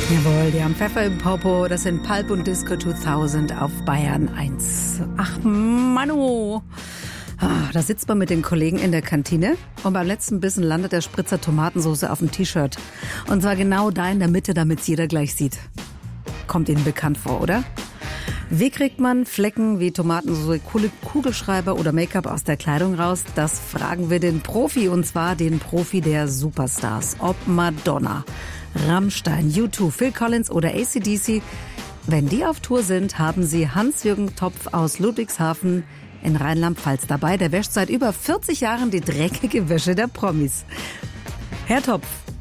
Jawohl, die haben Pfeffer im Popo. Das sind Pulp und Disco 2000 auf Bayern 1. Ach, Manu. Da sitzt man mit den Kollegen in der Kantine und beim letzten Bissen landet der Spritzer Tomatensauce auf dem T-Shirt. Und zwar genau da in der Mitte, damit es jeder gleich sieht. Kommt Ihnen bekannt vor, oder? Wie kriegt man Flecken wie Tomatensauce, Kugelschreiber oder Make-up aus der Kleidung raus? Das fragen wir den Profi, und zwar den Profi der Superstars. Ob Madonna, Rammstein, U2, Phil Collins oder AC/DC. Wenn die auf Tour sind, haben sie Hans-Jürgen Topf aus Ludwigshafen in Rheinland-Pfalz dabei. Der wäscht seit über 40 Jahren die dreckige Wäsche der Promis. Herr Topf,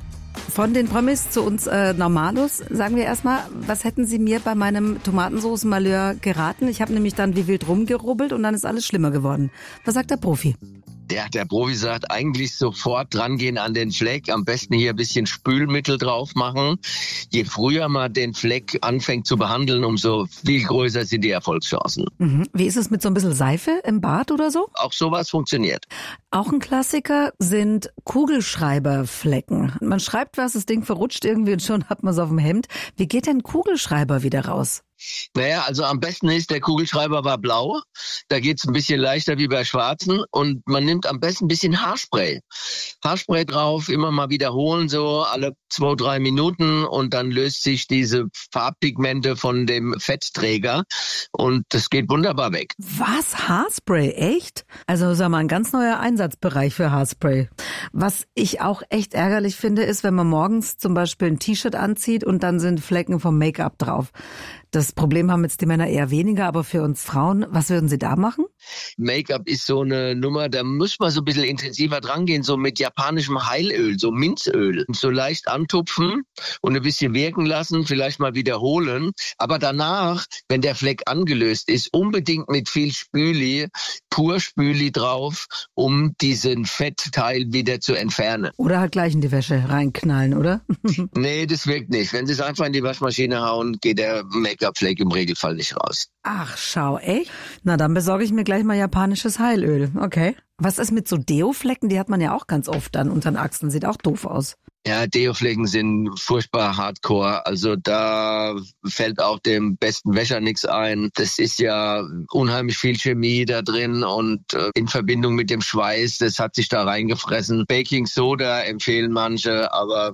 von den Promis zu uns Normalos, sagen wir erstmal, was hätten Sie mir bei meinem Tomatensoßen-Malheur geraten? Ich habe nämlich dann wie wild rumgerubbelt und dann ist alles schlimmer geworden. Was sagt der Profi? Der Profi sagt, eigentlich sofort drangehen an den Fleck, am besten hier ein bisschen Spülmittel drauf machen. Je früher man den Fleck anfängt zu behandeln, umso viel größer sind die Erfolgschancen. Wie ist es mit so ein bisschen Seife im Bad oder so? Auch sowas funktioniert. Auch ein Klassiker sind Kugelschreiberflecken. Man schreibt was, das Ding verrutscht irgendwie und schon hat man es auf dem Hemd. Wie geht denn Kugelschreiber wieder raus? Naja, also am besten ist, der Kugelschreiber war blau. Da geht's ein bisschen leichter wie bei schwarzen. Und man nimmt am besten ein bisschen Haarspray. Haarspray drauf, immer mal wiederholen, so alle 2-3 Minuten. Und dann löst sich diese Farbpigmente von dem Fettträger. Und das geht wunderbar weg. Was? Haarspray? Echt? Also sag mal, ein ganz neuer Einsatzbereich für Haarspray. Was ich auch echt ärgerlich finde, ist, wenn man morgens zum Beispiel ein T-Shirt anzieht und dann sind Flecken vom Make-up drauf. Das Problem haben jetzt die Männer eher weniger, aber für uns Frauen, was würden Sie da machen? Make-up ist so eine Nummer, da muss man so ein bisschen intensiver drangehen, so mit japanischem Heilöl, so Minzöl. So leicht antupfen und ein bisschen wirken lassen, vielleicht mal wiederholen. Aber danach, wenn der Fleck angelöst ist, unbedingt mit viel Spüli, pur Spüli drauf, um diesen Fettteil wieder zu entfernen. Oder halt gleich in die Wäsche reinknallen, oder? Nee, das wirkt nicht. Wenn Sie es einfach in die Waschmaschine hauen, geht der Make-up-Fleck im Regelfall nicht raus. Ach, schau, echt? Na, dann besorge ich mir gleich mal japanisches Heilöl. Okay. Was ist mit so Deo-Flecken? Die hat man ja auch ganz oft dann unter den Achseln. Sieht auch doof aus. Ja, Deo-Flecken sind furchtbar hardcore. Also da fällt auch dem besten Wäscher nichts ein. Das ist ja unheimlich viel Chemie da drin und in Verbindung mit dem Schweiß, das hat sich da reingefressen. Baking Soda empfehlen manche, aber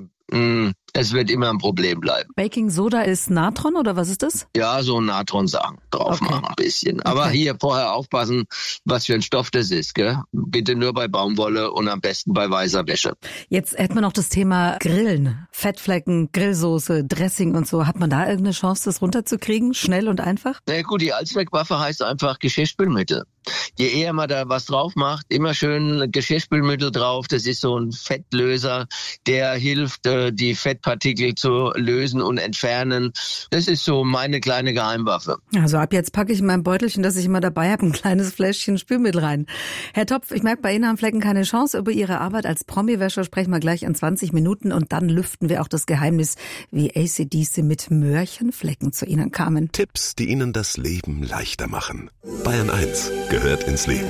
es wird immer ein Problem bleiben. Baking Soda ist Natron oder was ist das? Ja, so Natronsachen drauf machen ein bisschen. Aber hier vorher aufpassen, was für ein Stoff das ist, gell? Bitte nur bei Baumwolle und am besten bei weißer Wäsche. Jetzt hätten wir noch das Thema Grillen. Fettflecken, Grillsoße, Dressing und so. Hat man da irgendeine Chance, das runterzukriegen? Schnell und einfach? Na gut, die Allzweckwaffe heißt einfach Geschirrspülmittel. Je eher man da was drauf macht, immer schön Geschirrspülmittel drauf. Das ist so ein Fettlöser, der hilft, die Fettpartikel zu lösen und entfernen. Das ist so meine kleine Geheimwaffe. Also ab jetzt packe ich in mein Beutelchen, das ich immer dabei habe, ein kleines Fläschchen Spülmittel rein. Herr Topf, ich merke, bei Ihnen haben Flecken keine Chance. Über Ihre Arbeit als Promi-Wäscher sprechen wir gleich in 20 Minuten und dann lüften wir auch das Geheimnis, wie AC/DC mit Möhrchenflecken zu Ihnen kamen. Tipps, die Ihnen das Leben leichter machen. Bayern 1 gehört ins Leben.